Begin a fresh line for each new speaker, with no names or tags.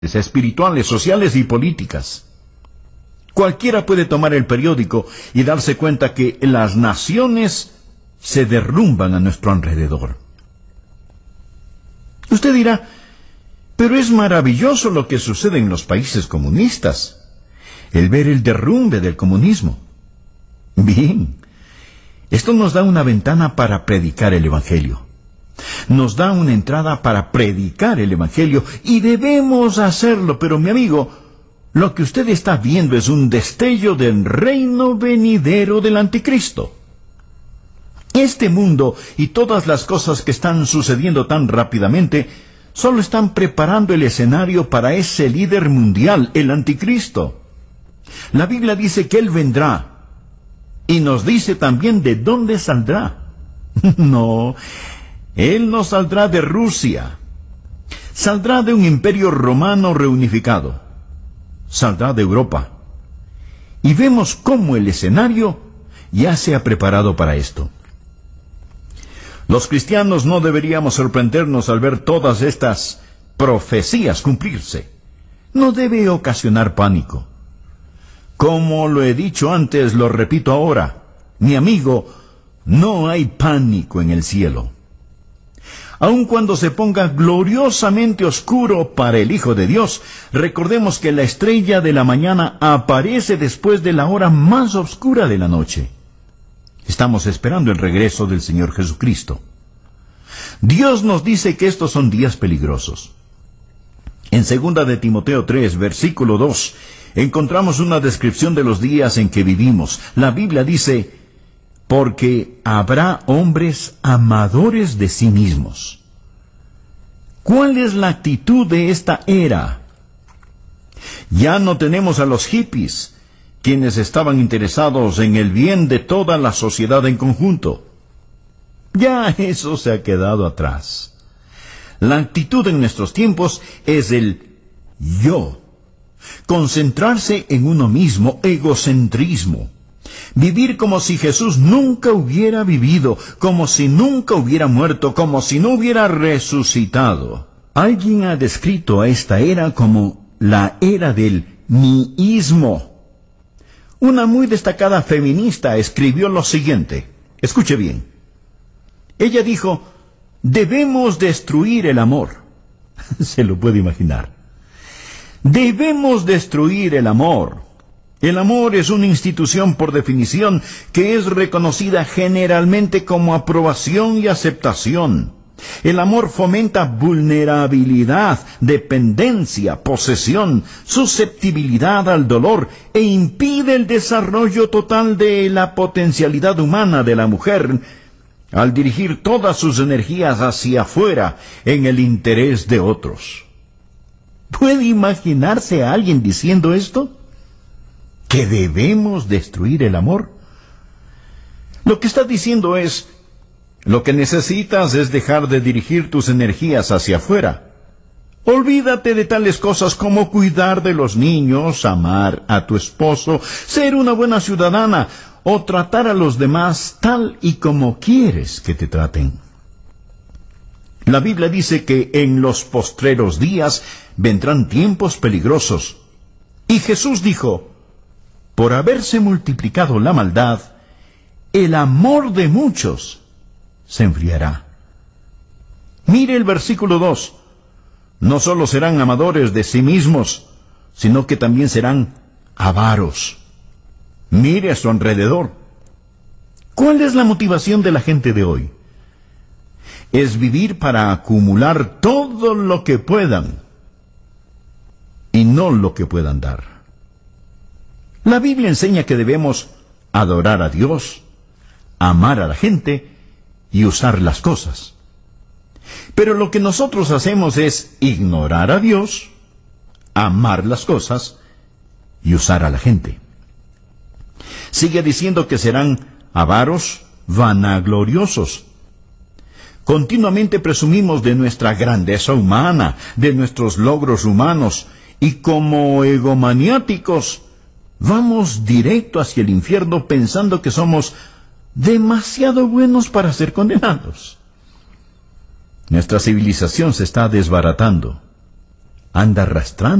espirituales, sociales y políticas. Cualquiera puede tomar el periódico y darse cuenta que las naciones se derrumban a nuestro alrededor. Usted dirá, pero es maravilloso lo que sucede en los países comunistas, el ver el derrumbe del comunismo. Bien, esto nos da una ventana para predicar el Evangelio. Nos da una entrada para predicar el Evangelio y debemos hacerlo, pero mi amigo, lo que usted está viendo es un destello del reino venidero del anticristo. Este mundo y todas las cosas que están sucediendo tan rápidamente solo están preparando el escenario para ese líder mundial, el anticristo. La Biblia dice que él vendrá y nos dice también de dónde saldrá. No, él no saldrá de Rusia. Saldrá de un imperio romano reunificado. Saldrá de Europa. Y vemos cómo el escenario ya se ha preparado para esto. Los cristianos no deberíamos sorprendernos al ver todas estas profecías cumplirse. No debe ocasionar pánico. Como lo he dicho antes, lo repito ahora. Mi amigo, no hay pánico en el cielo. Aun cuando se ponga gloriosamente oscuro para el Hijo de Dios, recordemos que la estrella de la mañana aparece después de la hora más oscura de la noche. Estamos esperando el regreso del Señor Jesucristo. Dios nos dice que estos son días peligrosos. En 2 de Timoteo 3, versículo 2, encontramos una descripción de los días en que vivimos. La Biblia dice, porque habrá hombres amadores de sí mismos. ¿Cuál es la actitud de esta era? Ya no tenemos a los hippies, quienes estaban interesados en el bien de toda la sociedad en conjunto. Ya eso se ha quedado atrás. La actitud en nuestros tiempos es el yo. Concentrarse en uno mismo, egocentrismo. Vivir como si Jesús nunca hubiera vivido, como si nunca hubiera muerto, como si no hubiera resucitado. Alguien ha descrito a esta era como la era del miísmo. Una muy destacada feminista escribió lo siguiente. Escuche bien. Ella dijo, debemos destruir el amor. Se lo puede imaginar. Debemos destruir el amor. El amor es una institución por definición que es reconocida generalmente como aprobación y aceptación. El amor fomenta vulnerabilidad, dependencia, posesión, susceptibilidad al dolor e impide el desarrollo total de la potencialidad humana de la mujer al dirigir todas sus energías hacia afuera en el interés de otros. ¿Puede imaginarse a alguien diciendo esto? ¿Que debemos destruir el amor? Lo que está diciendo es, lo que necesitas es dejar de dirigir tus energías hacia afuera. Olvídate de tales cosas como cuidar de los niños, amar a tu esposo, ser una buena ciudadana o tratar a los demás tal y como quieres que te traten. La Biblia dice que en los postreros días vendrán tiempos peligrosos. Y Jesús dijo, por haberse multiplicado la maldad, el amor de muchos se enfriará. Mire el versículo 2. No solo serán amadores de sí mismos, sino que también serán avaros. Mire a su alrededor. ¿Cuál es la motivación de la gente de hoy? Es vivir para acumular todo lo que puedan y no lo que puedan dar. La Biblia enseña que debemos adorar a Dios, amar a la gente y usar las cosas. Pero lo que nosotros hacemos es ignorar a Dios, amar las cosas y usar a la gente. Sigue diciendo que serán avaros, vanagloriosos. Continuamente presumimos de nuestra grandeza humana, de nuestros logros humanos, y como egomaniáticos, vamos directo hacia el infierno pensando que somos demasiado buenos para ser condenados. Nuestra civilización se está desbaratando. anda arrastrando